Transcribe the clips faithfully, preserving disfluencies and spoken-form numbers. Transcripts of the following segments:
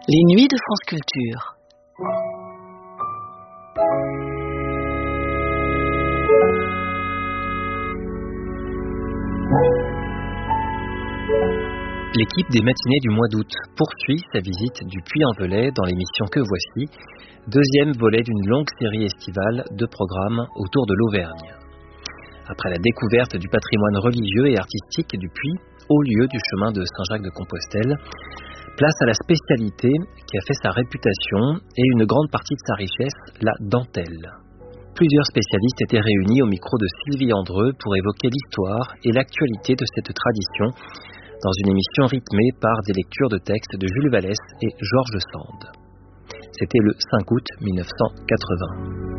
Les nuits de France Culture. L'équipe des matinées du mois d'août poursuit sa visite du Puy-en-Velay dans l'émission Que voici, deuxième volet d'une longue série estivale de programmes autour de l'Auvergne. Après la découverte du patrimoine religieux et artistique du Puy, haut lieu du chemin de Saint-Jacques-de-Compostelle, place à la spécialité qui a fait sa réputation et une grande partie de sa richesse, la dentelle. Plusieurs spécialistes étaient réunis au micro de Sylvie Andreu pour évoquer l'histoire et l'actualité de cette tradition dans une émission rythmée par des lectures de textes de Jules Vallès et Georges Sand. C'était le cinq août mille neuf cent quatre-vingts.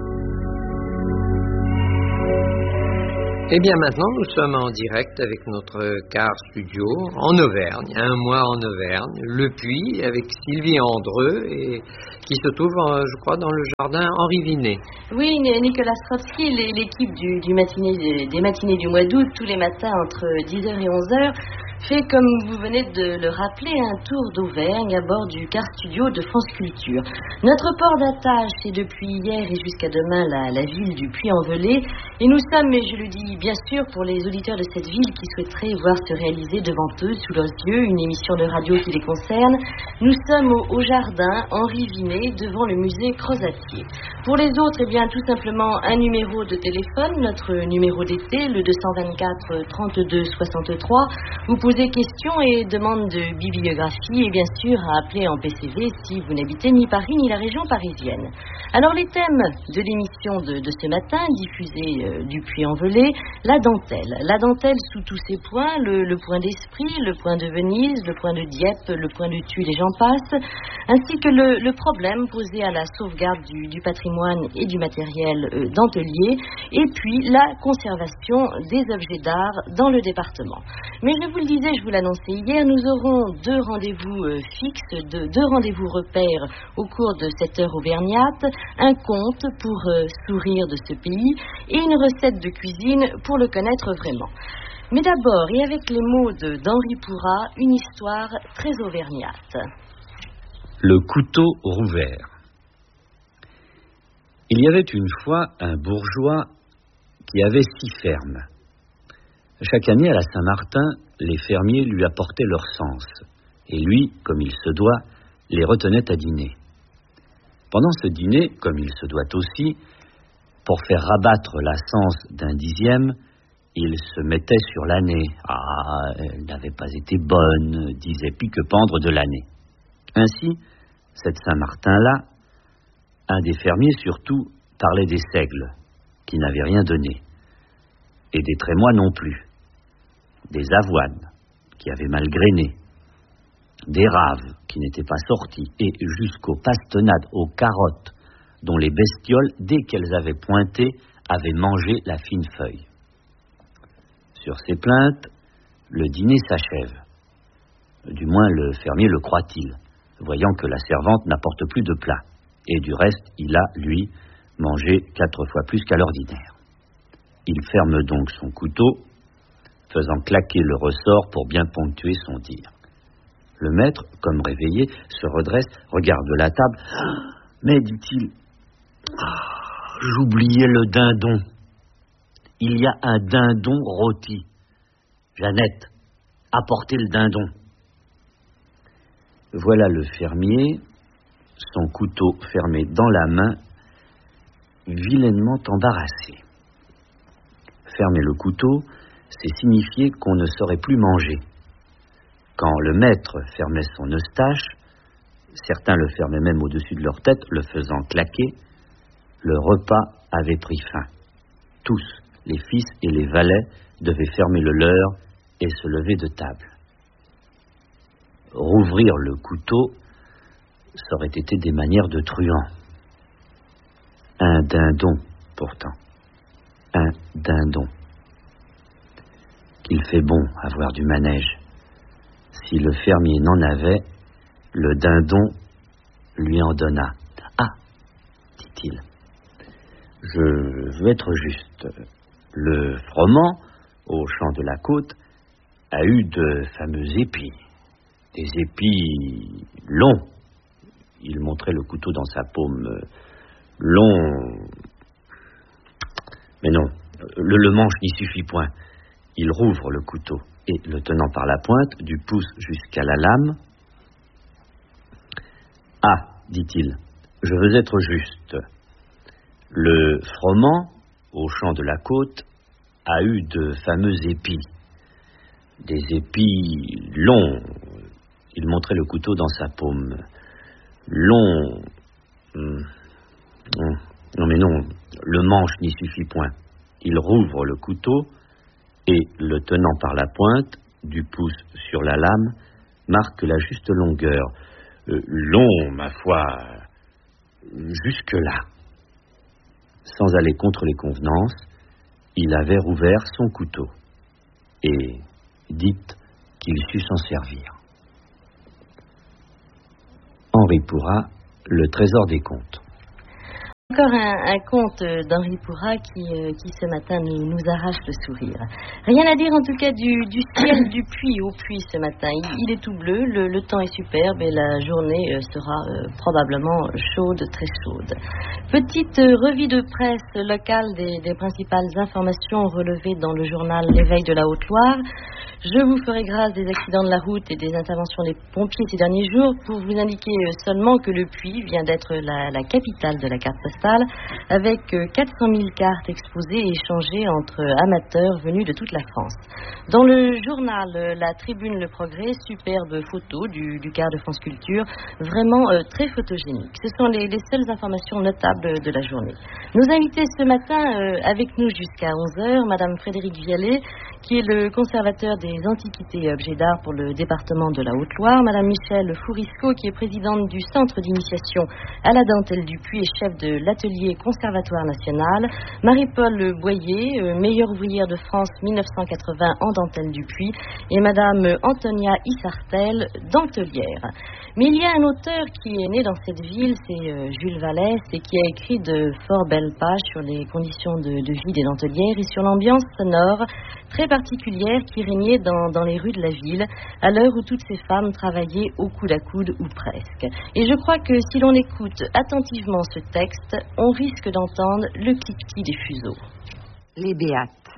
Et bien maintenant, nous sommes en direct avec notre car studio en Auvergne, un mois en Auvergne, le Puy, avec Sylvie Andreu, et qui se trouve, je crois, dans le jardin Henri Vinet. Oui, Nicolas Strotsky, l'équipe du, du matiné, des matinées du mois d'août, tous les matins entre dix heures et onze heures, fait, comme vous venez de le rappeler, un tour d'Auvergne à bord du car studio de France Culture. Notre port d'attache est depuis hier et jusqu'à demain la, la ville du Puy-en-Velay. Et nous sommes, et je le dis bien sûr pour les auditeurs de cette ville qui souhaiteraient voir se réaliser devant eux, sous leurs yeux, une émission de radio qui les concerne, nous sommes au, au jardin Henri Vinet, devant le musée Crozatier. Pour les autres, eh bien, tout simplement un numéro de téléphone, notre numéro d'été, le deux cent vingt-quatre trente-deux soixante-trois. Vous posez questions et demandes de bibliographie et bien sûr à appeler en P C V si vous n'habitez ni Paris ni la région parisienne. Alors les thèmes de l'émission de, de ce matin, diffusée euh, du Puy-en-Velay, la dentelle. La dentelle sous tous ses points, le, le point d'Esprit, le point de Venise, le point de Dieppe, le point de Tulle et j'en passe, ainsi que le, le problème posé à la sauvegarde du, du patrimoine et du matériel euh, dentelier, et puis la conservation des objets d'art dans le département. Mais je vous le disais, je vous l'annonçais hier, nous aurons deux rendez-vous euh, fixes, deux, deux rendez-vous repères au cours de cette heure auvergnate, un conte pour euh, sourire de ce pays et une recette de cuisine pour le connaître vraiment. Mais d'abord, et avec les mots de, d'Henri Pourrat, une histoire très auvergnate. Le couteau rouvert. Il y avait une fois un bourgeois qui avait six fermes. Chaque année, à la Saint-Martin, les fermiers lui apportaient leur cens, et lui, comme il se doit, les retenait à dîner. Pendant ce dîner, comme il se doit aussi, pour faire rabattre la cens d'un dixième, il se mettait sur l'année. Ah, elle n'avait pas été bonne, disait Pique-Pendre de l'année. Ainsi, cette Saint-Martin-là, un des fermiers surtout parlait des seigles, qui n'avaient rien donné, et des trémois non plus, des avoines, qui avaient mal grainé, des raves, qui n'étaient pas sorties, et jusqu'aux pastonnades, aux carottes, dont les bestioles, dès qu'elles avaient pointé, avaient mangé la fine feuille. Sur ces plaintes, le dîner s'achève. Du moins le fermier le croit-il, voyant que la servante n'apporte plus de plat. Et du reste, il a, lui, mangé quatre fois plus qu'à l'ordinaire. Il ferme donc son couteau, faisant claquer le ressort pour bien ponctuer son dire. Le maître, comme réveillé, se redresse, regarde la table. « Mais, dit-il, ah, j'oubliais le dindon. Il y a un dindon rôti. Jeannette, apportez le dindon. » Voilà le fermier, son couteau fermé dans la main, vilainement embarrassé. Fermer le couteau, c'est signifier qu'on ne saurait plus manger. Quand le maître fermait son eustache, certains le fermaient même au-dessus de leur tête, le faisant claquer, le repas avait pris fin. Tous, les fils et les valets, devaient fermer le leur et se lever de table. Rouvrir le couteau, ça aurait été des manières de truand. Un dindon, pourtant. Un dindon. Qu'il fait bon avoir du manège. Si le fermier n'en avait, le dindon lui en donna. Ah, dit-il, je veux être juste. Le froment, au champ de la côte, a eu de fameux épis. Des épis longs, il montrait le couteau dans sa paume. Euh, long... Mais non, le, le manche n'y suffit point. Il rouvre le couteau et, le tenant par la pointe, du pouce jusqu'à la lame. « Ah, dit-il, je veux être juste. Le froment, au champ de la côte, a eu de fameux épis. Des épis longs. » Il montrait le couteau dans sa paume. Long... Non mais non, le manche n'y suffit point. Il rouvre le couteau et, le tenant par la pointe, du pouce sur la lame, marque la juste longueur. Euh, long, ma foi, jusque-là. Sans aller contre les convenances, il avait rouvert son couteau et dit qu'il sut s'en servir. Henri Pourrat, Le trésor des contes. Encore un, un conte d'Henri Pourrat qui, euh, qui ce matin nous, nous arrache le sourire. Rien à dire en tout cas du, du ciel du puits au puits ce matin. Il, il est tout bleu, le, le temps est superbe et la journée euh, sera euh, probablement chaude, très chaude. Petite euh, revue de presse locale des, des principales informations relevées dans le journal L'Éveil de la Haute-Loire. Je vous ferai grâce des accidents de la route et des interventions des pompiers ces derniers jours pour vous indiquer seulement que le Puy vient d'être la, la capitale de la carte postale avec quatre cent mille cartes exposées et échangées entre amateurs venus de toute la France. Dans le journal La Tribune Le Progrès, superbe photo du, du quart de France Culture, vraiment euh, très photogénique. Ce sont les, les seules informations notables de la journée. Nos invités ce matin euh, avec nous jusqu'à onze heures, Madame Frédérique Vialet, qui est le conservateur des antiquités et objets d'art pour le département de la Haute-Loire, Madame Michèle Fourisco, qui est présidente du centre d'initiation à la dentelle du Puy et chef de l'atelier Conservatoire National, Marie-Paul Boyer, euh, meilleure ouvrière de France mille neuf cent quatre-vingts en dentelle du Puy, et Madame Antonia Issartel, dentelière. Mais il y a un auteur qui est né dans cette ville, c'est euh, Jules Vallès, et qui a écrit de fort belles pages sur les conditions de, de vie des dentelières et sur l'ambiance sonore très particulière qui régnait dans, dans les rues de la ville, à l'heure où toutes ces femmes travaillaient au coude à coude ou presque. Et je crois que si l'on écoute attentivement ce texte, on risque d'entendre le cliquetis des fuseaux. Les béates.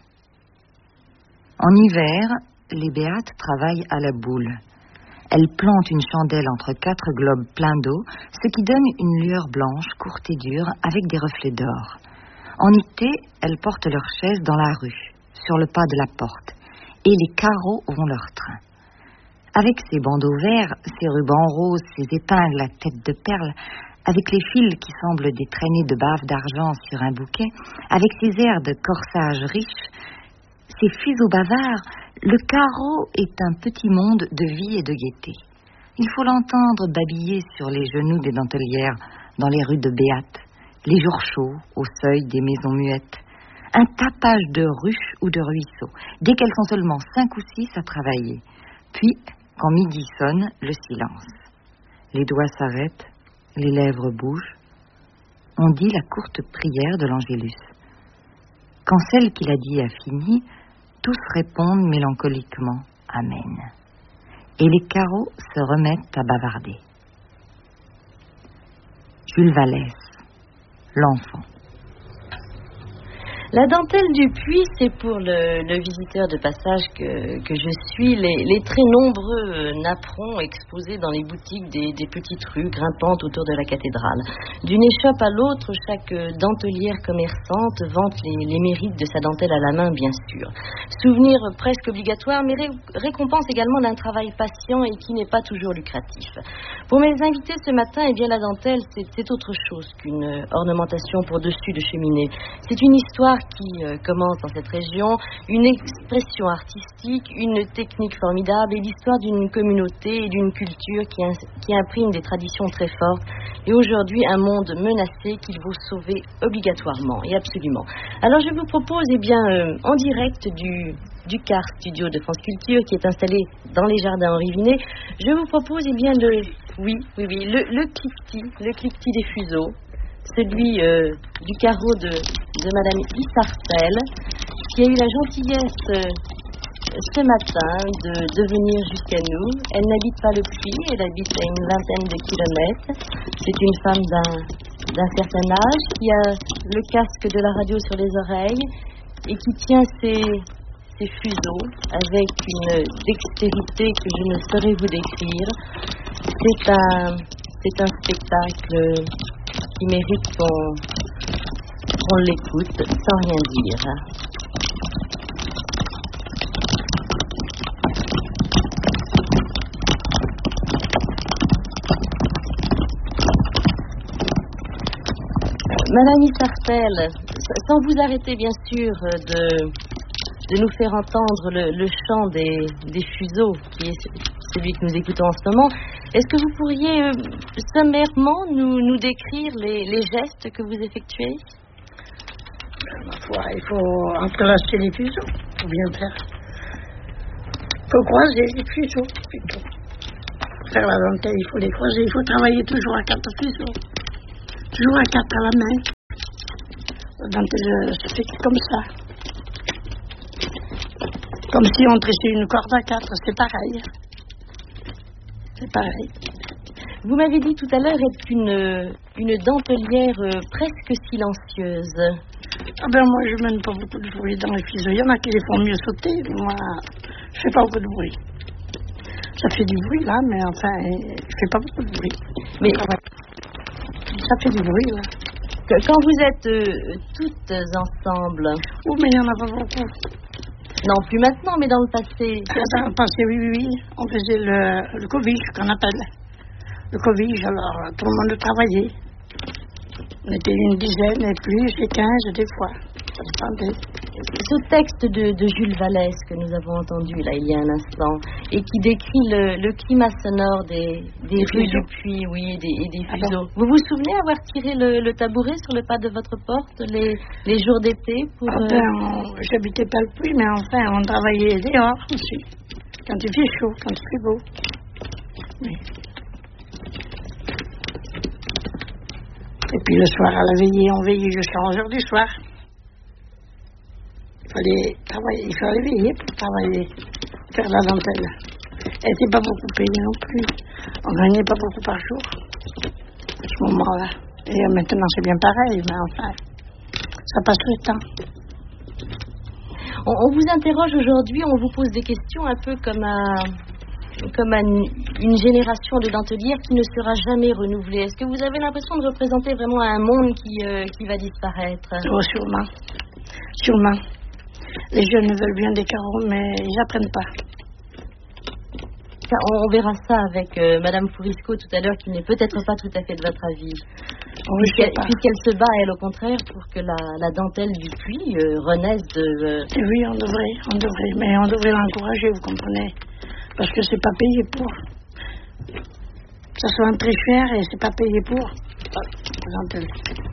En hiver, les béates travaillent à la boule. Elles plantent une chandelle entre quatre globes pleins d'eau, ce qui donne une lueur blanche, courte et dure, avec des reflets d'or. En été, elles portent leurs chaises dans la rue, sur le pas de la porte, et les carreaux vont leur train. Avec ses bandeaux verts, ses rubans roses, ses épingles à tête de perle, avec les fils qui semblent des traînées de bave d'argent sur un bouquet, avec ses airs de corsage riche, ses fuseaux bavards, le carreau est un petit monde de vie et de gaieté. Il faut l'entendre babiller sur les genoux des dentelières, dans les rues de Béate, les jours chauds, au seuil des maisons muettes, un tapage de ruches ou de ruisseaux, dès qu'elles sont seulement cinq ou six à travailler. Puis, quand midi sonne, le silence. Les doigts s'arrêtent, les lèvres bougent. On dit la courte prière de l'Angélus. Quand celle qui l'a dit a fini, tous répondent mélancoliquement « Amen ». Et les carreaux se remettent à bavarder. Jules Vallès, l'enfant. La dentelle du Puy, c'est pour le, le visiteur de passage que, que je suis, les, les très nombreux napperons exposés dans les boutiques des, des petites rues grimpantes autour de la cathédrale. D'une échoppe à l'autre, chaque dentelière commerçante vante les, les mérites de sa dentelle à la main, bien sûr. Souvenir presque obligatoire, mais ré, récompense également d'un travail patient et qui n'est pas toujours lucratif. Pour mes invités ce matin, eh bien, la dentelle, c'est, c'est autre chose qu'une ornementation pour dessus de cheminée. C'est une histoire qui euh, commence dans cette région, une expression artistique, une technique formidable et l'histoire d'une communauté et d'une culture qui, in- qui imprime des traditions très fortes et aujourd'hui un monde menacé qu'il faut sauver obligatoirement et absolument. Alors je vous propose eh bien, euh, en direct du, du car studio de France Culture qui est installé dans les jardins Henri Vinet, je vous propose eh bien, le, oui, oui, oui, le, le cliquetis, le cliquetis des fuseaux, celui euh, du carreau de, de Madame Issartel, qui a eu la gentillesse euh, ce matin de, de venir jusqu'à nous. Elle n'habite pas le Puy, elle habite à une vingtaine de kilomètres. C'est une femme d'un, d'un certain âge qui a le casque de la radio sur les oreilles et qui tient ses, ses fuseaux avec une dextérité que je ne saurais vous décrire. C'est un, c'est un spectacle qui mérite qu'on, qu'on l'écoute sans rien dire. Madame Sartel, sans vous arrêter bien sûr de, de nous faire entendre le, le chant des, des fuseaux, qui est celui que nous écoutons en ce moment, est-ce que vous pourriez euh, sommairement nous, nous décrire les, les gestes que vous effectuez? Il faut entrelacer les fuseaux pour bien faire. Il faut croiser les fuseaux plutôt. Pour faire la dentelle, il faut les croiser. Il faut travailler toujours à quatre fuseaux. Toujours à quatre à la main. La dentelle se fait comme ça. Comme si on tressait une corde à quatre, c'est pareil. C'est pareil. Vous m'avez dit tout à l'heure être une, une dentelière presque silencieuse. Ah ben moi je mène pas beaucoup de bruit dans les fuseaux. Il y en a qui les font mieux sauter, mais moi je fais pas beaucoup de bruit. Ça fait du bruit là, mais enfin je fais pas beaucoup de bruit. Mais ça fait du bruit là. Quand vous êtes euh, toutes ensemble. Oh mais il y en a pas beaucoup. Non, plus maintenant, mais dans le passé. Dans le passé, oui, oui, oui. On faisait le, le covige, qu'on appelle. Le covige, alors tout le monde travaillait. On était une dizaine et plus, et quinze des fois. Ça dépendait. Ce texte de, de Jules Vallès que nous avons entendu là il y a un instant et qui décrit le, le climat sonore des, des rues du Puy, oui, et des, et des fuseaux. Ah bon. Vous vous souvenez avoir tiré le, le tabouret sur le pas de votre porte les, les jours d'été pour... Ah ben, on, j'habitais pas le Puy, mais enfin, on travaillait dehors aussi. Quand il fait chaud, quand il fait beau. Oui. Et puis le soir, à la veillée, on veillait jusqu'à onze heures du soir. Il fallait travailler, il fallait veiller pour travailler, faire la dentelle. Elle n'était pas beaucoup payée non plus. On gagnait pas beaucoup par jour à ce moment-là. Et maintenant c'est bien pareil, mais enfin, ça passe le temps. On, on vous interroge aujourd'hui, on vous pose des questions un peu comme à, comme à une, une génération de dentelières qui ne sera jamais renouvelée. Est-ce que vous avez l'impression de représenter vraiment un monde qui, euh, qui va disparaître? Oh, sûrement. Sûrement. Les jeunes veulent bien des carreaux, mais ils n'apprennent pas. On, on verra ça avec euh, Madame Fourisco tout à l'heure, qui n'est peut-être pas tout à fait de votre avis. Oui, puisqu'elle, puisqu'elle se bat, elle, au contraire, pour que la, la dentelle du Puy euh, renaisse de... Euh... Oui, on devrait, on devrait, mais on devrait l'encourager, vous comprenez. Parce que c'est pas payé pour. Ça soit très cher et c'est pas payé pour. La dentelle.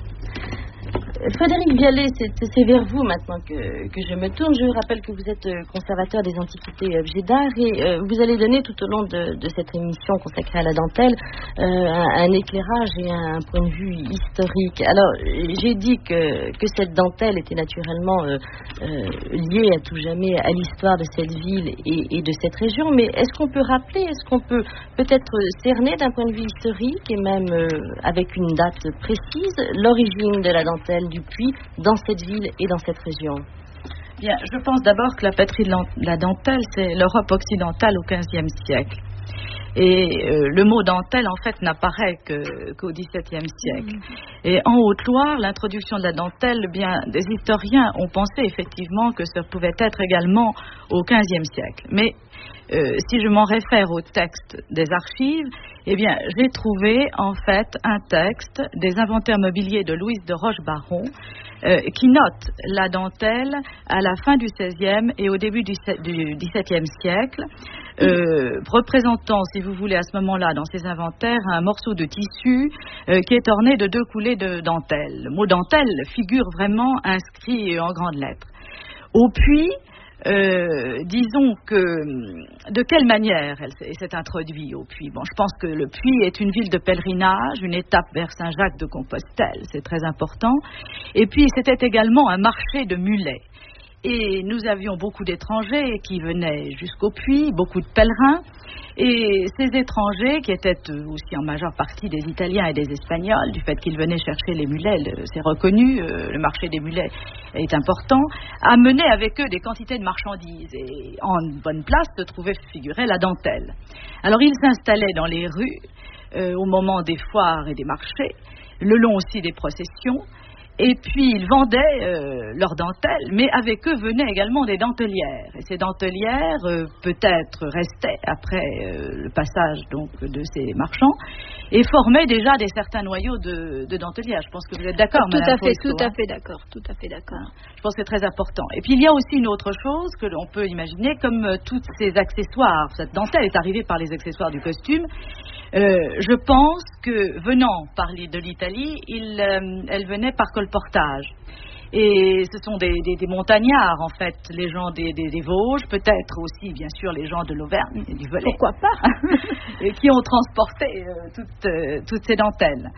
Frédéric Vialet, c'est, c'est vers vous maintenant que, que je me tourne. Je rappelle que vous êtes conservateur des antiquités objets d'art et euh, vous allez donner tout au long de, de cette émission consacrée à la dentelle euh, un, un éclairage et un point de vue historique. Alors, j'ai dit que, que cette dentelle était naturellement euh, euh, liée à tout jamais à l'histoire de cette ville et, et de cette région, mais est-ce qu'on peut rappeler, est-ce qu'on peut peut-être cerner d'un point de vue historique et même euh, avec une date précise l'origine de la dentelle du Puy dans cette ville et dans cette région? Bien, je pense d'abord que la patrie de la dentelle, c'est l'Europe occidentale au quinzième siècle. Et euh, le mot dentelle, en fait, n'apparaît que, qu'au dix-septième siècle. Mmh. Et en Haute-Loire, l'introduction de la dentelle, bien, des historiens ont pensé effectivement que ça pouvait être également au quinzième siècle. Mais euh, si je m'en réfère au texte des archives, eh bien, j'ai trouvé en fait un texte des inventaires mobiliers de Louise de Roche-Baron euh, qui note la dentelle à la fin du seizième et au début du, du dix-septième siècle, euh, représentant, si vous voulez, à ce moment-là, dans ces inventaires, un morceau de tissu euh, qui est orné de deux coulées de dentelle. Le mot dentelle figure vraiment inscrit en grandes lettres. Au Puy, Euh, disons que de quelle manière elle s'est introduite au Puy. Bon, je pense que le Puy est une ville de pèlerinage, une étape vers Saint-Jacques de Compostelle, c'est très important. Et puis c'était également un marché de mulets. Et nous avions beaucoup d'étrangers qui venaient jusqu'au puits, beaucoup de pèlerins. Et ces étrangers, qui étaient aussi en majeure partie des Italiens et des Espagnols, du fait qu'ils venaient chercher les mulets, le, c'est reconnu, euh, le marché des mulets est important, amenaient avec eux des quantités de marchandises. Et en bonne place se trouvait figurée la dentelle. Alors ils s'installaient dans les rues, euh, au moment des foires et des marchés, le long aussi des processions. Et puis ils vendaient euh, leurs dentelles, mais avec eux venaient également des dentelières. Et ces dentelières, euh, peut-être, restaient après euh, le passage donc de ces marchands et formaient déjà des certains noyaux de, de dentelières. Je pense que vous êtes d'accord, tout Madame à fait, Fausto, tout hein? à fait d'accord, tout à fait d'accord. Je pense que c'est très important. Et puis il y a aussi une autre chose que l'on peut imaginer, comme euh, tous ces accessoires. Cette dentelle est arrivée par les accessoires du costume. Euh, je pense que venant par de l'Italie, il, euh, elle venait par colportage. Et ce sont des, des, des montagnards, en fait, les gens des, des, des Vosges, peut-être aussi, bien sûr, les gens de l'Auvergne et du Velay. Pourquoi pas et qui ont transporté euh, toutes, euh, toutes ces dentelles.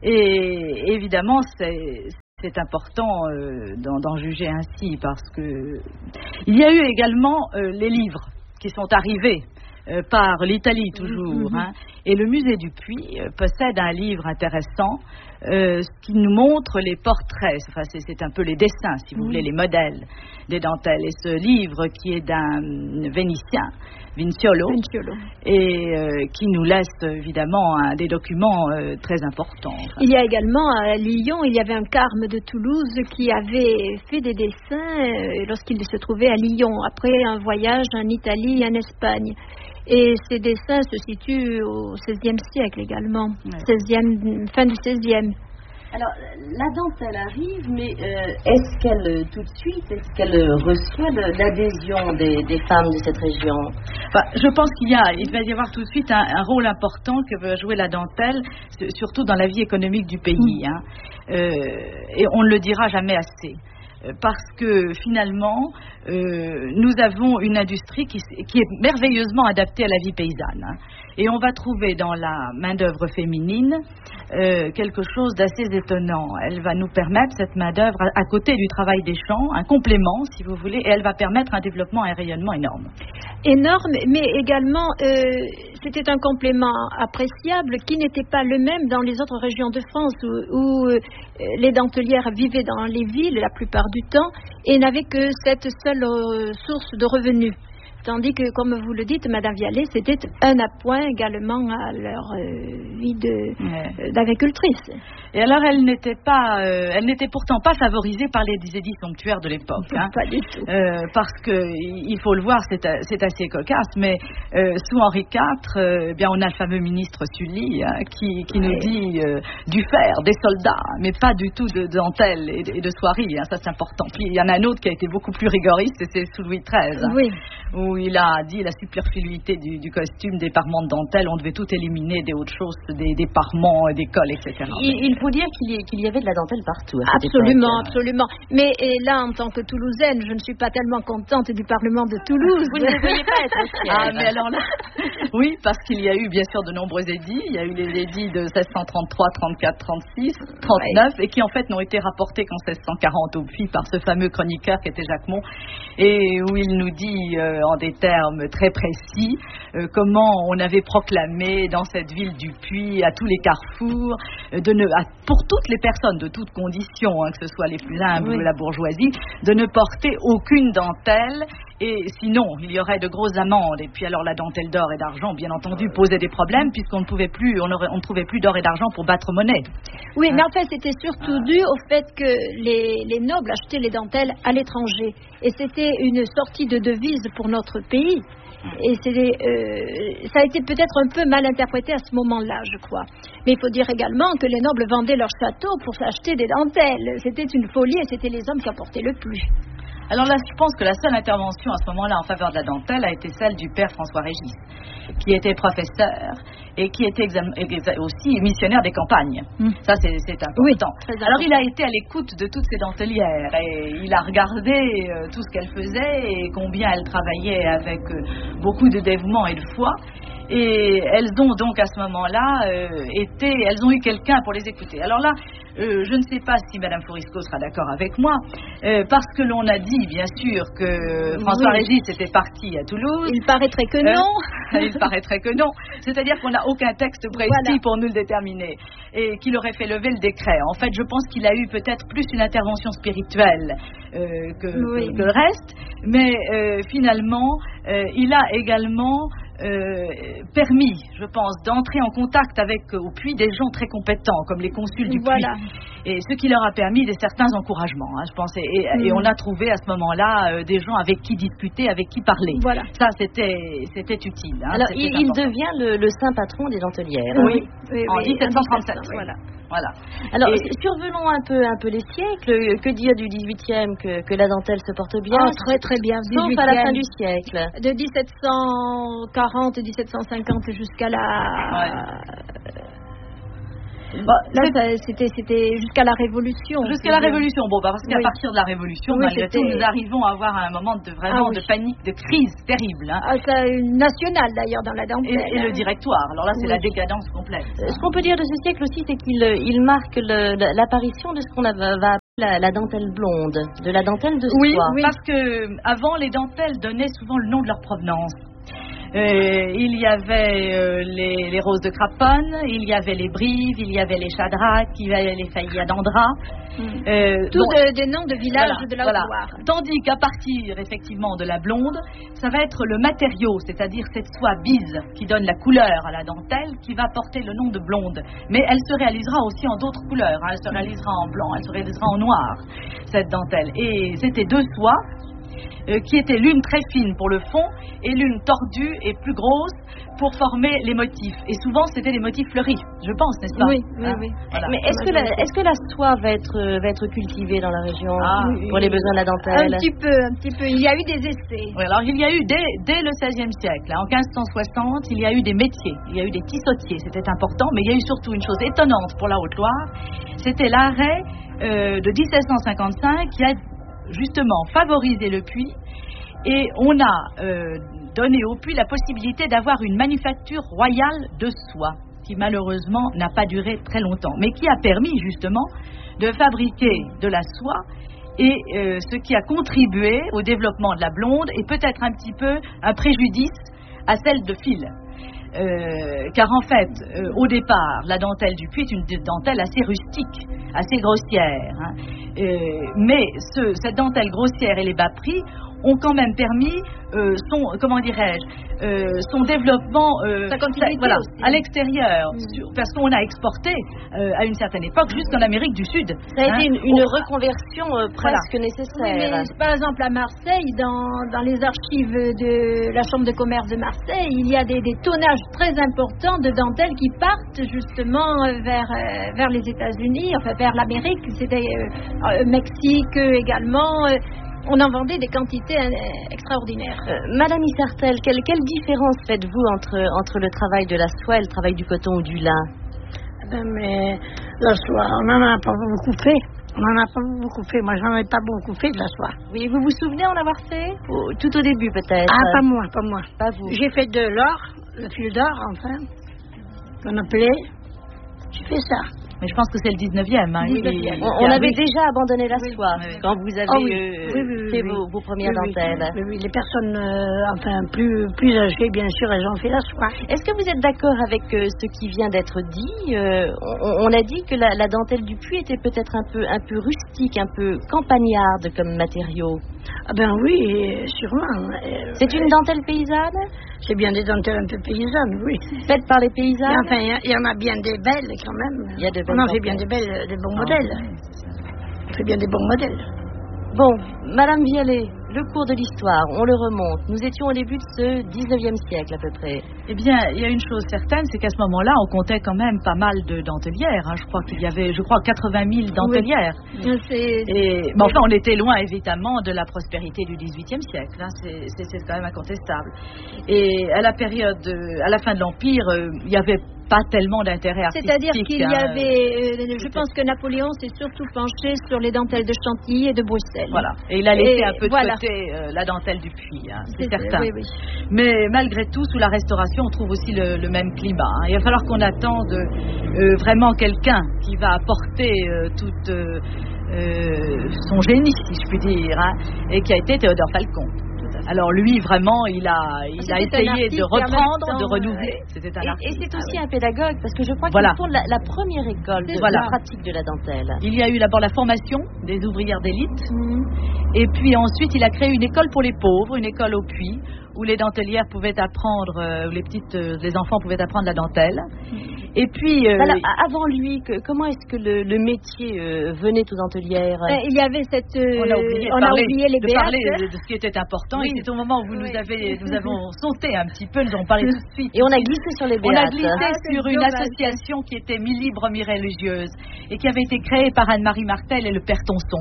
Et évidemment, c'est... C'est important euh, d'en, d'en juger ainsi parce que il y a eu également euh, les livres qui sont arrivés euh, par l'Italie toujours. Mm-hmm. hein, et le musée du Puy euh, possède un livre intéressant euh, qui nous montre les portraits, enfin c'est, c'est un peu les dessins, si vous mm-hmm. voulez, les modèles des dentelles. Et ce livre qui est d'un Vénitien, Vinciolo, Vinciolo. et euh, qui nous laisse évidemment un, des documents euh, très importants. Enfin. Il y a également à Lyon, il y avait un carme de Toulouse qui avait fait des dessins euh, lorsqu'il se trouvait à Lyon, après un voyage en Italie et en Espagne. Et ces dessins se situent au seizième siècle également, ouais. seizième, fin du seizième. Alors, la dentelle arrive, mais euh, est-ce qu'elle, tout de suite, est-ce qu'elle reçoit le, l'adhésion des, des femmes de cette région? Enfin, je pense qu'il y a, il va y avoir tout de suite un, un rôle important que va jouer la dentelle, surtout dans la vie économique du pays. Hein. Euh, et on ne le dira jamais assez. Parce que finalement, euh, nous avons une industrie qui, qui est merveilleusement adaptée à la vie paysanne. Hein. Et on va trouver dans la main-d'œuvre féminine euh, quelque chose d'assez étonnant. Elle va nous permettre, cette main-d'œuvre, à, à côté du travail des champs, un complément, si vous voulez, et elle va permettre un développement et un rayonnement énorme. Énorme, mais également, euh, c'était un complément appréciable qui n'était pas le même dans les autres régions de France où, où euh, les dentelières vivaient dans les villes la plupart du temps et n'avaient que cette seule euh, source de revenus. Tandis que, comme vous le dites, Madame Vialet, c'était un appoint également à leur euh, vie de, ouais. euh, d'agricultrice. Et alors, elle n'était pas, euh, elle n'était pourtant pas favorisée par les édits somptuaires de l'époque. Hein, pas du tout. Euh, parce que, il faut le voir, c'est, c'est assez cocasse, mais euh, sous Henri quatre, euh, bien, on a le fameux ministre Sully hein, qui, qui ouais. nous dit euh, du fer, des soldats, mais pas du tout de dentelle et de, et de soierie. Hein, ça, c'est important. Puis, il y en a un autre qui a été beaucoup plus rigoriste, et c'est sous Louis treize. Hein, oui. Où il a dit la superfluité du, du costume, des parements de dentelle, on devait tout éliminer, des autres choses, des, des parements, des cols, et cetera. Il, il faut dire qu'il y, qu'il y avait de la dentelle partout. Absolument, absolument. Mais et là, en tant que Toulousaine, je ne suis pas tellement contente du Parlement de Toulouse. Vous ne devriez pas être fière. Ah, mais alors là, oui, parce qu'il y a eu bien sûr de nombreux édits. Il y a eu les édits de seize cent trente-trois, trente-quatre, trente-six, trente-neuf, ouais. et qui en fait n'ont été rapportés qu'en seize cent quarante au Puy par ce fameux chroniqueur qui était Jacquemont, et où il nous dit euh, en des termes très précis euh, comment on avait proclamé dans cette ville du Puy, à tous les carrefours, euh, de ne, à, pour toutes les personnes de toutes conditions, hein, que ce soit les plus humbles oui. ou la bourgeoisie, de ne porter aucune dentelle. Et sinon, il y aurait de grosses amendes. Et puis alors la dentelle d'or et d'argent, bien entendu, posait des problèmes puisqu'on ne pouvait plus, on, aurait, on ne trouvait plus d'or et d'argent pour battre monnaie. Oui, hein? Mais en fait, c'était surtout ah. dû au fait que les, les nobles achetaient les dentelles à l'étranger. Et c'était une sortie de devise pour notre pays. Et c'est, euh, ça a été peut-être un peu mal interprété à ce moment-là, je crois. Mais il faut dire également que les nobles vendaient leurs châteaux pour s'acheter des dentelles. C'était une folie et c'était les hommes qui apportaient le plus. Alors là, je pense que la seule intervention à ce moment-là en faveur de la dentelle a été celle du père François Régis, qui était professeur et qui était exam- aussi missionnaire des campagnes. Mmh. Ça, c'est, c'est important. Oui, alors, il a été à l'écoute de toutes ces dentelières et il a regardé euh, tout ce qu'elles faisaient et combien elles travaillaient avec euh, beaucoup de dévouement et de foi. Et elles ont donc à ce moment-là euh, été, elles ont eu quelqu'un pour les écouter. Alors là, euh, je ne sais pas si Madame Forisco sera d'accord avec moi, euh, parce que l'on a dit bien sûr que François Oui. Régis était parti à Toulouse. Il paraîtrait que non. Euh, il paraîtrait que non. C'est-à-dire qu'on n'a aucun texte précis Voilà. pour nous le déterminer et qu'il aurait fait lever le décret. En fait, je pense qu'il a eu peut-être plus une intervention spirituelle euh, que, Oui. que, que le reste, mais euh, finalement, euh, il a également Euh, permis, je pense, d'entrer en contact avec euh, au Puy des gens très compétents, comme les consuls du Voilà. Puy, et ce qui leur a permis des certains encouragements, hein, je pense, et, et, Mm. et on a trouvé à ce moment-là euh, des gens avec qui discuter, avec qui parler. Voilà. Ça, c'était, c'était utile. Hein, Alors, c'était il, il important. devient le, le saint patron des dentelières. Oui, oui, en oui, dix-sept cent trente-sept. oui. Voilà. Voilà. Alors, Et- survenons un peu, un peu les siècles. Que dire du dix-huitième, que, que la dentelle se porte bien, Ah, très très bien. sauf à la fin dix-huitième. du siècle. De dix-sept cent quarante, dix-sept cent cinquante jusqu'à la. Bah, Là, ça, c'était, c'était jusqu'à la Révolution. Jusqu'à la Révolution, bon, bah, parce qu'à Oui. partir de la Révolution, Oui, malgré tout, c'était- nous arrivons à avoir un moment de vraiment Ah, oui. de panique, de crise terrible. Hein. Ah, ça, national d'ailleurs dans la Et, dentelle. et le hein. directoire. Alors là, c'est Oui. la décadence complète. Euh, Ce qu'on peut dire de ce siècle aussi, c'est qu'il euh, il marque le- la- l'apparition de ce qu'on a- va appeler la, la dentelle blonde, de la dentelle de Oui, soie. parce que avant les dentelles donnaient souvent le nom de leur provenance. Euh, il y avait euh, les, les roses de Craponne, il y avait les Brives, il y avait les Chadrac, il y avait les Faillia d'Andra. Mm. Euh, Tous bon, de- des noms de villages voilà, de la voilà. Haute-Loire. Tandis qu'à partir effectivement de la blonde, ça va être le matériau, c'est-à-dire cette soie bise qui donne la couleur à la dentelle, qui va porter le nom de blonde. Mais elle se réalisera aussi en d'autres couleurs. hein. Elle se réalisera en blanc, elle se réalisera en noir, cette dentelle. Et c'était deux soies euh, qui étaient l'une très fine pour le fond et l'une tordue et plus grosse pour former les motifs. Et souvent, c'était des motifs fleuris, je pense, n'est-ce pas Oui, oui, Hein oui. Voilà. Mais est-ce que, la, est-ce que la soie va être, euh, va être cultivée dans la région Ah, pour les besoins de la dentelle? Un petit peu, un petit peu. Il y a eu des essais. Oui, alors il y a eu dès, dès le seizième siècle, hein, en quinze cent soixante, il y a eu des métiers, il y a eu des tissotiers, c'était important, mais il y a eu surtout une chose étonnante pour la Haute-Loire, c'était l'arrêt euh, de dix-sept cent cinquante-cinq qui a justement favorisé le Puy, et on a euh, donné au Puy la possibilité d'avoir une manufacture royale de soie, qui malheureusement n'a pas duré très longtemps, mais qui a permis justement de fabriquer de la soie, et euh, ce qui a contribué au développement de la blonde et peut-être un petit peu un préjudice à celle de fil. Euh, car en fait, euh, au départ, la dentelle du Puy est une dentelle assez rustique, assez grossière. hein. Euh, mais ce, cette dentelle grossière et les bas prix ont quand même permis euh, son, comment dirais-je, euh, son développement euh, Sa continuité voilà, aussi. à l'extérieur, Mm. sur- parce qu'on a exporté euh, à une certaine époque jusqu'en Amérique du Sud. Ça a hein. été une, une Au- reconversion euh, presque Oui, nécessaire. mais par exemple à Marseille, dans, dans les archives de la Chambre de commerce de Marseille, il y a des, des tonnages très importants de dentelles qui partent justement euh, vers, euh, vers les États-Unis, enfin vers l'Amérique, c'était euh, euh, Mexique euh, également. euh, on en vendait des quantités euh, extraordinaires. Euh, Madame Isartel, quelle, quelle différence faites-vous entre, entre le travail de la soie et le travail du coton ou du lin? Ben, mais la soie, on n'en a pas beaucoup fait. On n'en a pas beaucoup fait. Moi, j'en ai pas beaucoup fait de la soie. Oui, vous vous souvenez en avoir fait Au- Tout au début peut-être. Ah, pas moi, pas moi. Pas vous. J'ai fait de l'or, le fil d'or, enfin, qu'on appelait. J'ai fait ça. Mais je pense que c'est le dix-neuvième. Hein, qui- dix-neuvième. On, qui on a- avait oui. déjà abandonné la Oui, soie oui, oui. quand vous avez Ah oui. euh, Oui, oui, oui, fait oui. Vos, vos premières Oui, oui. dentelles. Oui, oui, les personnes, euh, enfin, plus, plus âgées, bien sûr, elles ont fait la soie. Est-ce que vous êtes d'accord avec euh, ce qui vient d'être dit euh, on, on a dit que la, la dentelle du Puy était peut-être un peu, un peu rustique, un peu campagnarde comme matériau. Ah ben oui, sûrement. Euh, C'est une dentelle paysanne C'est bien des dentelles un peu paysannes, oui. faite par les Et paysannes. enfin, il y a- il y, en a bien des belles quand même. Il y a de belles On en fait dentelles. bien des belles, des bons Ah, modèles. oui, c'est ça. On fait bien des bons modèles. Bon, Madame Vialet, le cours de l'histoire, on le remonte. Nous étions au début de ce dix-neuvième siècle à peu près. Eh bien, il y a une chose certaine, c'est qu'à ce moment-là, on comptait quand même pas mal de dentelières. hein. Je crois qu'il y avait, je crois, quatre-vingt mille dentelières. C'est- Et, mais enfin, on était loin, évidemment, de la prospérité du dix-huitième siècle. hein. C'est, c'est- c'est quand même incontestable. Et à la période, euh, à la fin de l'Empire, euh, il n'y avait pas tellement d'intérêt artistique. C'est-à-dire qu'il y hein. avait, euh, je pense que Napoléon s'est surtout penché sur les dentelles de Chantilly et de Bruxelles. Voilà. Et il a laissé Et un peu de voilà. c'était euh, la dentelle du puits, hein, c'est, C'est- certain. oui, oui. Mais malgré tout, sous la Restauration, on trouve aussi le, le même climat. hein. Il va falloir qu'on attende euh, vraiment quelqu'un qui va apporter euh, toute euh, euh, son génie, si je puis dire, hein, et qui a été Théodore Falcon. Alors lui, vraiment, il a, il a C'était un essayé artiste de et en même reprendre, temps, de renouveler. euh, C'était un Et, et artiste. c'est Ah aussi oui. un pédagogue, parce que je crois Voilà. qu'il fonde la, la première école de Voilà. la pratique de la dentelle. Il y a eu d'abord la formation des ouvrières d'élite, et puis ensuite il a créé une école pour les pauvres, une école au puits, où les dentelières pouvaient apprendre, euh, où les petites, euh, les enfants pouvaient apprendre la dentelle. Et puis, euh, Alors, a- avant lui, que- comment est-ce que le, le métier euh, venait aux dentelières? Ben, il y avait cette. euh, on a oublié, de on a parler, oublié les de, béates. parler de, de ce qui était important. Oui. Et c'est au moment où vous Oui. nous avez, nous avons sauté un petit peu, nous avons parlé tout de suite. Et on a glissé sur les On a béates. glissé Ah, c'est sur une dommage. association qui était mi-libre, mi-religieuse et qui avait été créée par Anne-Marie Martel et le père Tonson.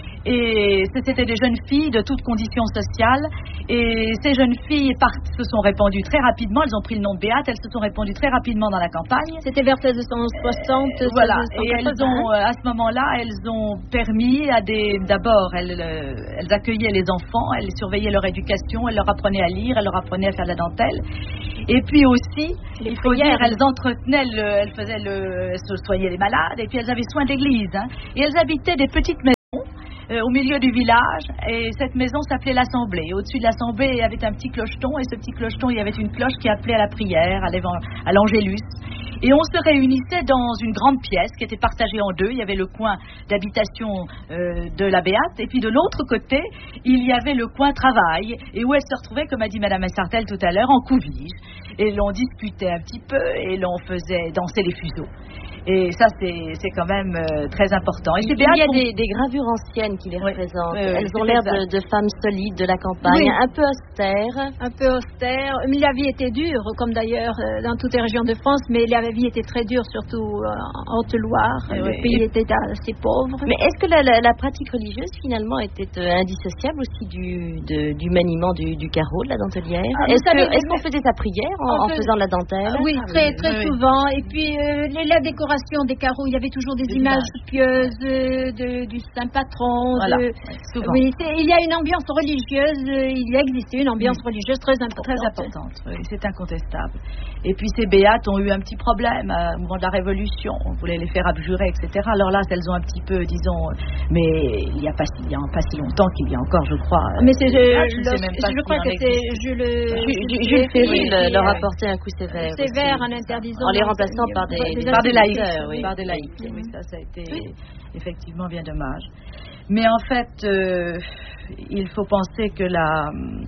Et c'était des jeunes filles de toutes conditions sociales. Et ces jeunes filles part- se sont répandues très rapidement. Elles ont pris le nom de Béate. Elles se sont répandues très rapidement dans la campagne. C'était vers seize cent soixante. Euh, voilà. Et seize cent elles ont, euh, à ce moment-là, elles ont permis à des. D'abord, elles, euh, elles accueillaient les enfants, elles surveillaient leur éducation, elles leur apprenaient à lire, elles leur apprenaient à faire de la dentelle. Et puis aussi, Les il faut dire, prières. elles entretenaient, le, elles faisaient le, elles se soignaient les malades, et puis elles avaient soin d'église. hein. Et elles habitaient des petites maisons. Euh, au milieu du village, et cette maison s'appelait l'Assemblée. Au-dessus de l'Assemblée, il y avait un petit clocheton, et ce petit clocheton, il y avait une cloche qui appelait à la prière, à l'évan- à l'Angélus. Et on se réunissait dans une grande pièce qui était partagée en deux. Il y avait le coin d'habitation euh, de la Béate, et puis de l'autre côté, il y avait le coin travail, et où elle se retrouvait, comme a dit Madame Sartel tout à l'heure, en couvige. Et l'on discutait un petit peu, et l'on faisait danser les fuseaux. Et ça, c'est, c'est quand même euh, très important. Et Il c'est y a Béate qu'on- des, des gravures anciennes qui les Oui. représentent. Oui, oui, Elles c'est ont l'air exact. de, de femmes solides de la campagne, Oui. un peu austères. Un peu austère. Mais la vie était dure, comme d'ailleurs euh, dans toutes les régions de France, mais la vie était très dure, surtout euh, en Haute-Loire. Eh Le oui. pays était assez pauvre. Mais est-ce que la, la- la pratique religieuse, finalement, était euh, indissociable aussi du, de- du maniement du, du carreau, de la dentelière? Ah, vous Est-ce, que- savez, est-ce qu'on faisait sa prière en, on en fait- faisant de la dentelle? Ah oui, Ah très, oui, très oui. souvent. Et puis, euh, les- la décoration des carreaux, il y avait toujours des, Des images images. pieuses euh, de- du Saint Patron. Voilà, de- oui, souvent. Oui, c'est- il y a une ambiance religieuse, euh, il y a existé une ambiance Oui. religieuse très importante. Très importante, oui, c'est incontestable. Et puis ces béates ont eu un petit problème euh, au moment de la Révolution. On voulait les faire abjurer, et cetera. Alors là, elles ont un petit peu, disons, euh, mais il n'y a, pas si- il y a pas si longtemps qu'il y a encore, je crois. euh, Mais c'est, je, ah, je ne sais lorsque- même pas je s'il crois en que c'est existe. Jules, Ju- Ju- Jules Ferry oui, le- qui, leur euh, a porté un coup sévère. sévère aussi. en interdisant. En les remplaçant par des- des Par des laïcs, instituteurs, oui. par des laïcs. Oui, ça, ça a été effectivement bien dommage. Mais en fait, euh, il faut penser que la,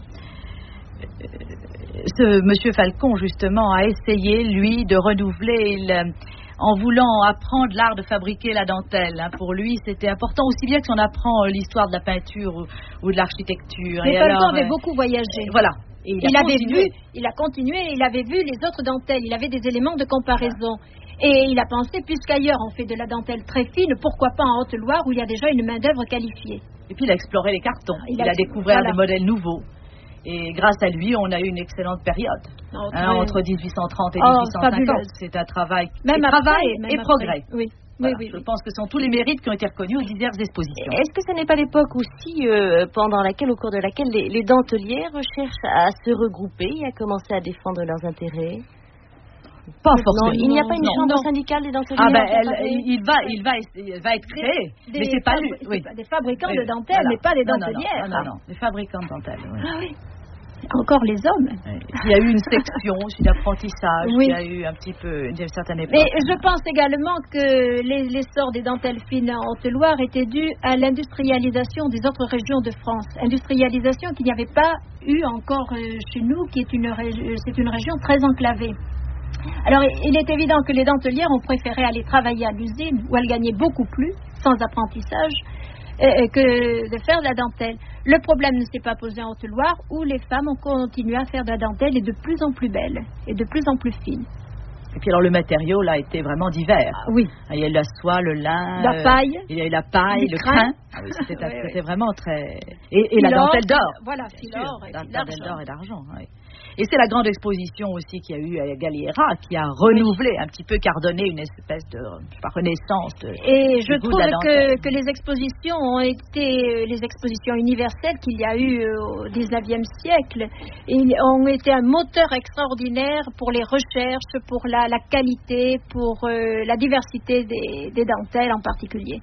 euh, ce Monsieur Falcon, justement, a essayé, lui, de renouveler, il, en voulant apprendre l'art de fabriquer la dentelle. hein. Pour lui, c'était important, aussi bien que si on apprend euh, l'histoire de la peinture ou, ou de l'architecture. Mais Et Falcon alors, avait euh, beaucoup voyagé. Voilà. Et Il, a avait continué. vu, il a continué, il avait vu les autres dentelles, il avait des éléments de comparaison. Et il a pensé, puisqu'ailleurs on fait de la dentelle très fine, pourquoi pas en Haute-Loire où il y a déjà une main-d'œuvre qualifiée. Et puis il a exploré les cartons, Il il, a- a découvert voilà. des modèles nouveaux. Et grâce à lui, on a eu une excellente période. Entre, Hein, entre dix-huit cent trente et Oh, dix-huit cent cinquante. fabuleuse. C'est un travail, Même et après, travail même et après. progrès. Oui, Voilà. oui, oui. Je pense que ce sont tous les mérites qui ont été reconnus aux diverses expositions. Est-ce que ce n'est pas l'époque aussi euh, pendant laquelle, au cours de laquelle, les, les dentelières cherchent à se regrouper et à commencer à défendre leurs intérêts? Pas Non, forcément. il n'y a pas une non. chambre Non. syndicale des dentelières? Ah ben, à elle- Paris? il va, il va, il va être créé, Des mais c'est pas fabri- lui. c'est Oui. pas des fabricants Oui, de dentelles, voilà. mais pas des Non, non, non, dentelières. Non, non, non, des fabricants de dentelles. Oui. Ah oui. Encore les hommes. Oui. Il y a eu une section aussi d'apprentissage, Oui. il y a eu un petit peu d'une certaine époque. Mais je pense également que les- l'essor des dentelles fines en Haute-Loire était dû à l'industrialisation des autres régions de France. Industrialisation qu'il n'y avait pas eu encore euh, chez nous, qui est une, ré- c'est une région très enclavée. Alors, il est évident que les dentelières ont préféré aller travailler à l'usine, où elles gagnaient beaucoup plus, sans apprentissage, euh, que de faire de la dentelle. Le problème ne s'est pas posé en Haute-Loire, où les femmes ont continué à faire de la dentelle et de plus en plus belle, et de plus en plus fine. Et puis alors le matériau là a été vraiment divers. Oui. Il y a eu la soie, le lin, La euh, paille, il y a eu la paille, du le crin. crin. Ah oui, c'était, Oui, oui. c'était vraiment très. Et, et la Filor, dentelle d'or. Voilà, Bien filor sûr, et la puis dentelle l'argent. d'or et d'argent. Oui. Et c'est la grande exposition aussi qu'il y a eu à Galliera qui a renouvelé, un petit peu cardonné une espèce de je sais pas, renaissance. De, et je trouve que, que les expositions expositions ont été, les expositions universelles qu'il y a eu au dix-neuvième siècle, ont été un moteur extraordinaire pour les recherches, pour la, la qualité, pour euh, la diversité des, des dentelles en particulier.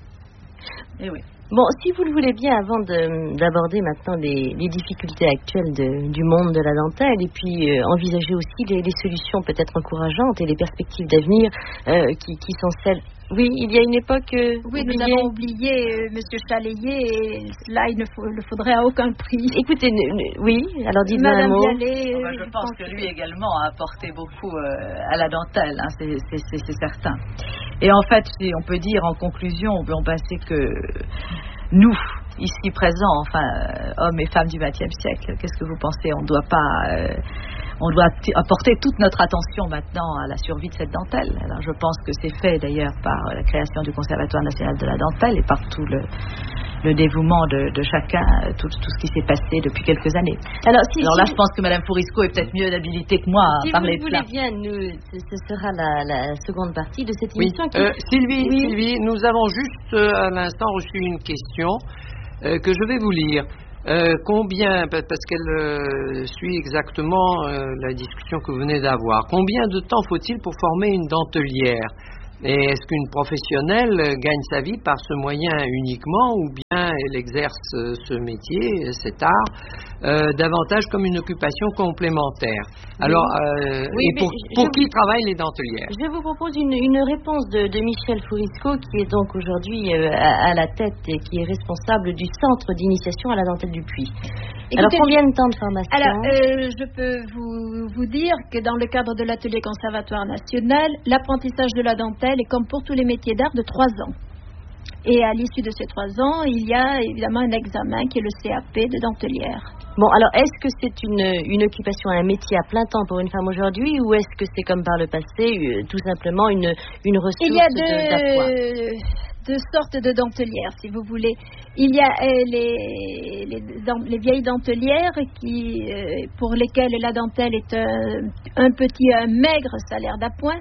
Et oui. Bon, si vous le voulez bien, avant de, d'aborder maintenant les, les difficultés actuelles de, du monde de la dentelle et puis euh, envisager aussi les, les solutions peut-être encourageantes et les perspectives d'avenir euh, qui, qui sont celles... Oui, il y a une époque... Euh, oui, oubliée. Nous avons oublié euh, M. Chalayer et cela, il ne faut, le faudrait à aucun prix. Écoutez, ne, ne, oui, alors dites-moi un mot. Bialet, oh, ben, je pense que lui également a apporté beaucoup euh, à la dentelle, hein, c'est, c'est, c'est, c'est certain. Et en fait, on peut dire en conclusion, on peut en passer que nous, ici présents, enfin, euh, hommes et femmes du vingtième siècle, qu'est-ce que vous pensez? On ne doit pas... Euh, On doit apporter toute notre attention maintenant à la survie de cette dentelle. Alors, je pense que c'est fait d'ailleurs par la création du Conservatoire national de la dentelle et par tout le, le dévouement de, de chacun, tout, tout ce qui s'est passé depuis quelques années. Alors, si, Alors là, si je pense que Mme Fourisco est peut-être mieux habilitée que moi à si parler de vous ça. voulez bien, nous, ce, ce sera la, la seconde partie de cette oui. émission. Qui... Euh, Sylvie, oui. Sylvie, nous avons juste euh, à l'instant reçu une question euh, que je vais vous lire. Euh, combien, parce qu'elle euh, suit exactement euh, la discussion que vous venez d'avoir, combien de temps faut-il pour former une dentelière? Et est-ce qu'une professionnelle gagne sa vie par ce moyen uniquement ou bien elle exerce ce métier, cet art, euh, davantage comme une occupation complémentaire? Alors, euh, oui, et pour, je, pour je, qui travaillent les dentelières? Je vous propose une, une réponse de, de Michel Fourisco, qui est donc aujourd'hui euh, à, à la tête et qui est responsable du centre d'initiation à la dentelle du Puy. Écoutez, alors, combien de temps de formation? Alors, euh, je peux vous, vous dire que dans le cadre de l'atelier Conservatoire national, l'apprentissage de la dentelle est comme pour tous les métiers d'art de trois ans. Et à l'issue de ces trois ans, il y a évidemment un examen qui est le C A P de dentelière. Bon, alors, est-ce que c'est une, une occupation, un métier à plein temps pour une femme aujourd'hui, ou est-ce que c'est comme par le passé, euh, tout simplement une, une ressource il y a de, d'appoint? deux sortes de dentelières, si vous voulez. Il y a euh, les, les, les vieilles dentelières qui, euh, pour lesquelles la dentelle est un, un petit, un maigre salaire d'appoint.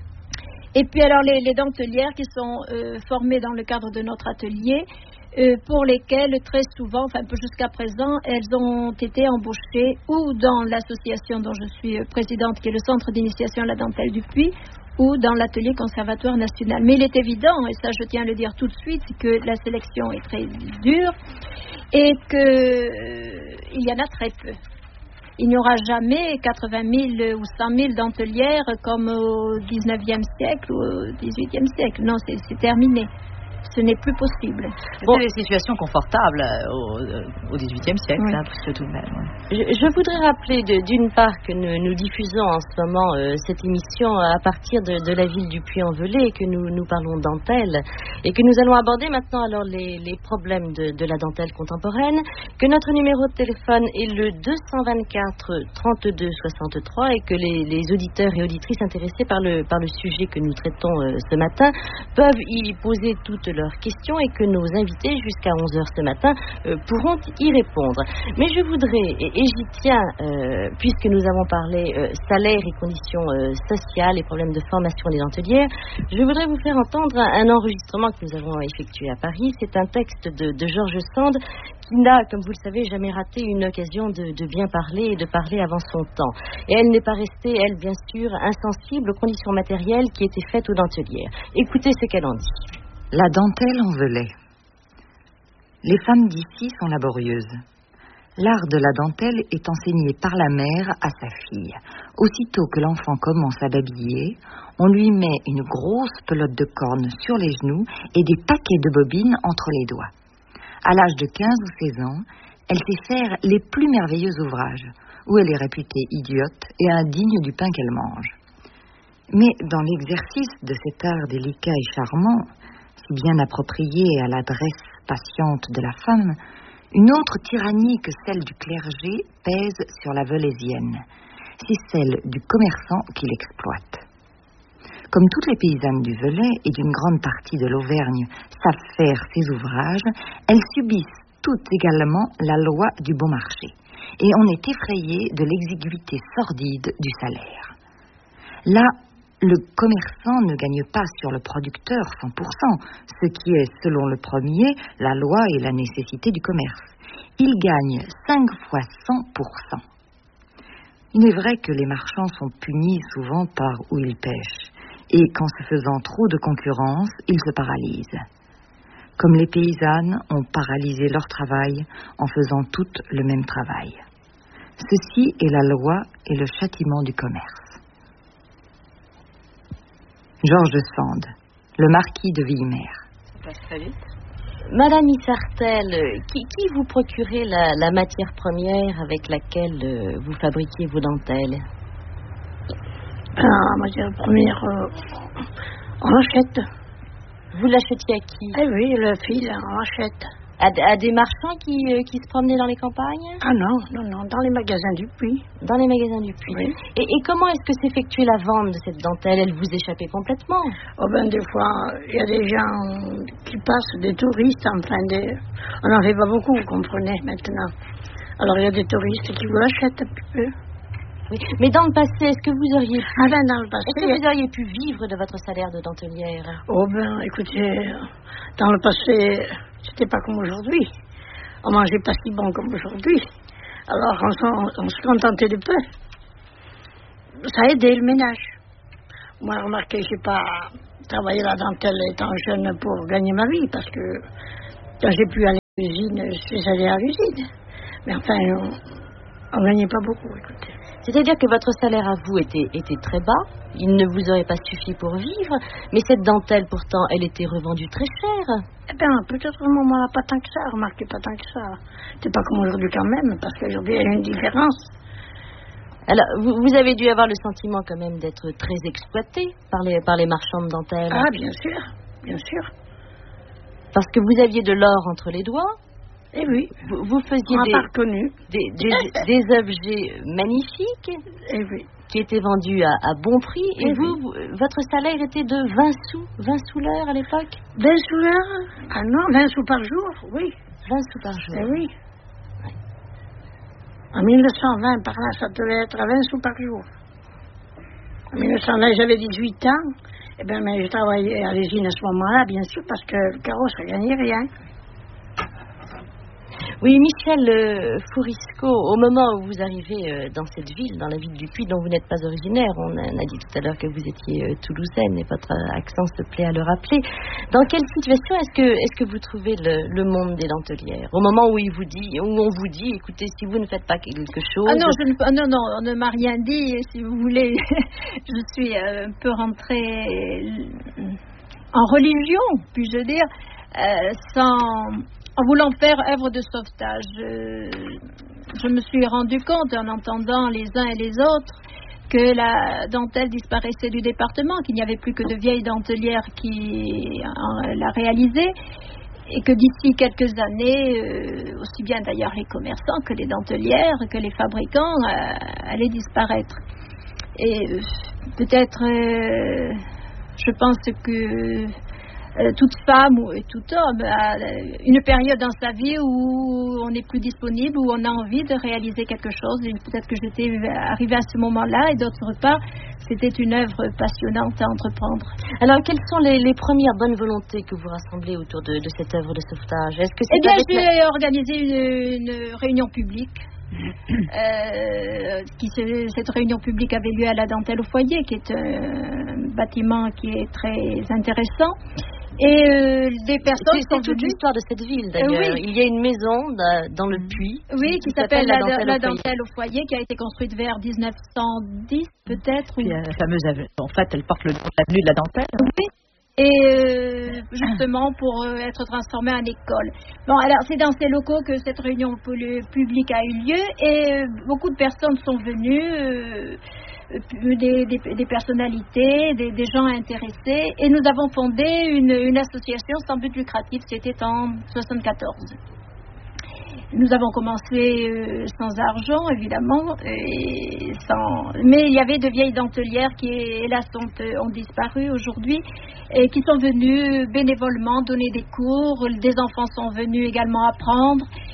Et puis alors les, les dentelières qui sont euh, formées dans le cadre de notre atelier, euh, pour lesquelles très souvent, enfin jusqu'à présent, elles ont été embauchées ou dans l'association dont je suis présidente, qui est le Centre d'initiation à la dentelle du Puy, ou dans l'atelier Conservatoire national. Mais il est évident, et ça je tiens à le dire tout de suite, que la sélection est très dure et qu'il euh, y en a très peu. Il n'y aura jamais quatre-vingt mille ou cent mille dentelières comme au dix-neuvième siècle ou au dix-huitième siècle. Non, c'est, c'est terminé. Ce n'est plus possible. Bon. C'était des situations confortables au, au dix-huitième siècle, oui. Hein, tout de même. Oui. Je, je voudrais rappeler de, d'une part que nous, nous diffusons en ce moment euh, cette émission à partir de, de la ville du Puy-en-Velay, que nous, nous parlons dentelle, et que nous allons aborder maintenant alors les, les problèmes de, de la dentelle contemporaine, que notre numéro de téléphone est le deux cent vingt-quatre trente-deux soixante-trois et que les, les auditeurs et auditrices intéressés par le, par le sujet que nous traitons euh, ce matin peuvent y poser toutes leurs questions et que nos invités jusqu'à onze heures ce matin euh, pourront y répondre. Mais je voudrais, et, et j'y tiens, euh, puisque nous avons parlé euh, salaire et conditions euh, sociales et problèmes de formation des dentelières, je voudrais vous faire entendre un, un enregistrement que nous avons effectué à Paris. C'est un texte de, de Georges Sand qui n'a, comme vous le savez, jamais raté une occasion de, de bien parler et de parler avant son temps. Et elle n'est pas restée, elle, bien sûr, insensible aux conditions matérielles qui étaient faites aux dentelières. Écoutez ce qu'elle en dit. La dentelle en Velay. Les femmes d'ici sont laborieuses. L'art de la dentelle est enseigné par la mère à sa fille. Aussitôt que l'enfant commence à babiller, on lui met une grosse pelote de corne sur les genoux et des paquets de bobines entre les doigts. À l'âge de quinze ou seize ans, elle sait faire les plus merveilleux ouvrages, où elle est réputée idiote et indigne du pain qu'elle mange. Mais dans l'exercice de cet art délicat et charmant, si bien approprié à l'adresse patiente de la femme, une autre tyrannie que celle du clergé pèse sur la Velaysienne. C'est celle du commerçant qui l'exploite. Comme toutes les paysannes du Velay et d'une grande partie de l'Auvergne savent faire ces ouvrages, elles subissent toutes également la loi du bon marché. et on est effrayé de l'exiguïté sordide du salaire. Là, le commerçant ne gagne pas sur le producteur cent pour cent, ce qui est, selon le premier, la loi et la nécessité du commerce. Il gagne cinq fois cent pour cent. Il est vrai que les marchands sont punis souvent par où ils pêchent, et qu'en se faisant trop de concurrence, ils se paralysent. Comme les paysannes ont paralysé leur travail en faisant toutes le même travail. Ceci est la loi et le châtiment du commerce. Georges Sand, le marquis de Villemer. Ça passe très vite. Madame Issartel, qui, qui vous procurez la, la matière première avec laquelle euh, vous fabriquez vos dentelles? La matière première, euh, on l'achète. Vous l'achetiez à qui? Eh oui, le fil, on l'achète. À, à des marchands qui, euh, qui se promenaient dans les campagnes? Ah non, non, non, dans les magasins du Puy. Dans les magasins du Puy. Oui. Et, et comment est-ce que s'effectuait la vente de cette dentelle? Elle vous échappait complètement? Oh ben des fois, il y a des gens qui passent, des touristes, enfin des... On n'en fait pas beaucoup, vous comprenez, maintenant. Alors il y a des touristes qui vous l'achètent un petit peu. Oui. Mais dans le passé, est-ce que vous auriez pu... Ah ben dans le passé... Est-ce que vous auriez pu vivre de votre salaire de dentelière? Oh ben, écoutez, dans le passé, c'était pas comme aujourd'hui. On mangeait pas si bon comme aujourd'hui. Alors on, s'en- on se contentait de peu. Ça a aidé le ménage. Moi, remarquez, j'ai pas travaillé la dentelle étant jeune pour gagner ma vie, parce que quand j'ai pu aller à l'usine, je suis allée à l'usine. Mais enfin, on, on gagnait pas beaucoup, écoutez. C'est-à-dire que votre salaire à vous était, était très bas, il ne vous aurait pas suffi pour vivre, mais cette dentelle, pourtant, elle était revendue très chère. Eh bien, peut-être au moment-là, pas tant que ça, remarquez, pas tant que ça. C'est pas comme aujourd'hui quand même, parce qu'aujourd'hui, il y a une différence. Alors, vous, vous avez dû avoir le sentiment quand même d'être très exploité par les, par les marchands de dentelle. Ah, bien sûr, bien sûr. Parce que vous aviez de l'or entre les doigts. Eh oui, Vous, vous faisiez on des, n'a pas reconnu. des, des, des objets magnifiques Eh oui. qui étaient vendus à, à bon prix. Et Eh vous, oui. vous- votre salaire était de vingt sous, vingt sous l'heure à l'époque? vingt sous l'heure? Ah non, vingt sous par jour, oui. vingt sous par jour. Eh oui. En mille neuf cent vingt, par là, ça devait être à vingt sous par jour. En mille neuf cent vingt, j'avais dix-huit ans. Eh bien, mais je travaillais à l'usine à ce moment-là, bien sûr, parce que le carreau, ça gagnait rien. Oui, Michel euh, Fourisco, au moment où vous arrivez euh, dans cette ville, dans la ville du Puy, dont vous n'êtes pas originaire, on a, on a dit tout à l'heure que vous étiez euh, toulousaine et votre euh, accent se plaît à le rappeler. Dans quelle situation est-ce que, est-ce que vous trouvez le, le monde des dentelières? Au moment où, il vous dit, où on vous dit, écoutez, si vous ne faites pas quelque chose... Ah non, je ne, ah non, non, on ne m'a rien dit. Si vous voulez, je suis euh, un peu rentrée en religion, puis-je dire, euh, sans... En voulant faire œuvre de sauvetage, je, je me suis rendu compte en entendant les uns et les autres que la dentelle disparaissait du département, qu'il n'y avait plus que de vieilles dentelières qui en, la réalisaient, et que d'ici quelques années, euh, aussi bien d'ailleurs les commerçants que les dentelières, que les fabricants euh, allaient disparaître. Et euh, peut-être, euh, je pense que Euh, toute femme ou tout homme a une période dans sa vie où on n'est plus disponible, où on a envie de réaliser quelque chose. Et peut-être que j'étais arrivée à ce moment-là, et d'autre part, c'était une œuvre passionnante à entreprendre. Alors, quelles sont les, les premières bonnes volontés que vous rassemblez autour de, de cette œuvre de sauvetage? Est-ce que c'est Eh bien, avec la- j'ai organisé une, une réunion publique. Euh, qui se- cette réunion publique avait lieu à la Dentelle au Foyer, qui est un bâtiment qui est très intéressant. Et euh, des personnes C'est sont c'est toute venues. l'histoire de cette ville, d'ailleurs. Euh, oui. Il y a une maison da- dans le Puy. Oui, qui s'appelle la, la, la au Foyer. Dentelle au Foyer, qui a été construite vers dix-neuf cent dix, peut-être. Puis, ou- euh, la fameuse avenue. En fait, elle porte le nom de l'avenue de la Dentelle. Oui. Et euh, justement pour euh, être transformée en école. Bon, alors c'est dans ces locaux que cette réunion pu- publique a eu lieu, et euh, beaucoup de personnes sont venues, euh, euh, des, des, des personnalités, des, des gens intéressés, et nous avons fondé une, une association sans but lucratif. C'était en soixante-quatorze. Nous avons commencé euh, sans argent, évidemment, et sans... mais il y avait de vieilles dentelières qui, hélas, ont, euh, ont disparu aujourd'hui, et qui sont venues bénévolement donner des cours. Des enfants sont venus également apprendre,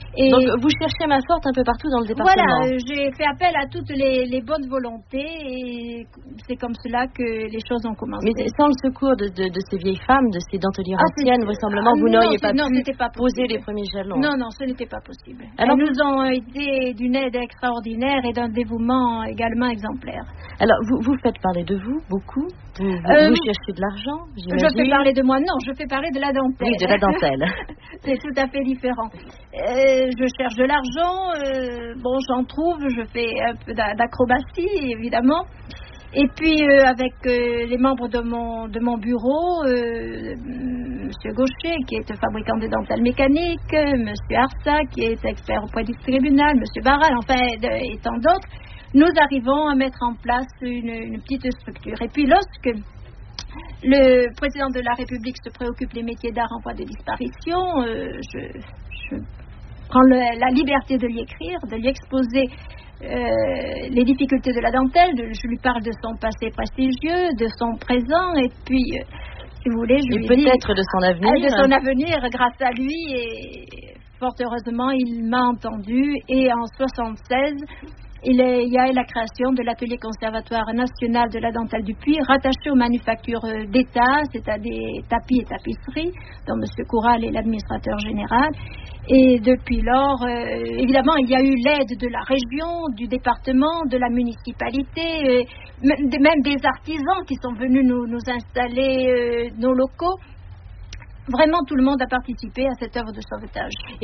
Et donc vous cherchez main forte un peu partout dans le département. Voilà, euh, j'ai fait appel à toutes les, les bonnes volontés et c'est comme cela que les choses ont commencé. Mais sans le secours de, de, de ces vieilles femmes, de ces dentelières ah, anciennes, vraisemblablement ah, vous non, n'auriez pas non, pu pas poser les premiers jalons. Non, non, ce n'était pas possible. Alors, Elles nous ont été d'une aide extraordinaire et d'un dévouement également exemplaire. Alors vous, vous faites parler de vous beaucoup. Vous, vous, euh, vous cherchez de l'argent, j'imagine. Je fais parler de moi, non, je fais parler de la dentelle. Oui, de la dentelle. C'est tout à fait différent. Euh, je cherche de l'argent, euh, bon, j'en trouve, je fais un peu d'acrobatie, évidemment. Et puis, euh, avec euh, les membres de mon, de mon bureau, euh, M. Gaucher, qui est fabricant de dentelles mécaniques, M. Arsa, qui est expert auprès du tribunal, M. Barral, enfin, de, et tant d'autres, nous arrivons à mettre en place une, une petite structure. Et puis, lorsque le président de la République se préoccupe des métiers d'art en voie de disparition, euh, je, je prends le, la liberté de lui écrire, de lui exposer euh, les difficultés de la dentelle. De, je lui parle de son passé prestigieux, de son présent, et puis, euh, si vous voulez, je et lui peut-être dis, de son avenir. De son avenir, grâce à lui, et fort heureusement, il m'a entendu, et en soixante-seize, Il, est, il y a la création de l'atelier conservatoire national de la dentelle du Puy, rattaché aux manufactures d'État, c'est-à-dire tapis et tapisseries, dont M. Coural est l'administrateur général. Et depuis lors, euh, évidemment, il y a eu l'aide de la région, du département, de la municipalité, euh, même des artisans qui sont venus nous, nous installer euh, nos locaux. Vraiment, tout le monde a participé à cette œuvre de sauvetage.